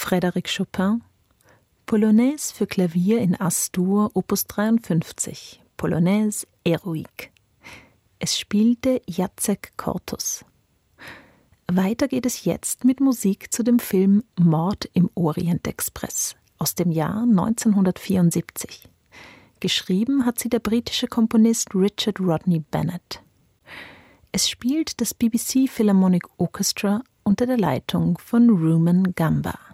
Frédéric Chopin, Polonaise für Klavier in As-Dur, Opus 53, Polonaise Héroïque. Es spielte Jacek Kortus. Weiter geht es jetzt mit Musik zu dem Film Mord im Orient-Express aus dem Jahr 1974. Geschrieben hat sie der britische Komponist Richard Rodney Bennett. Es spielt das BBC Philharmonic Orchestra unter der Leitung von Rumen Gamba.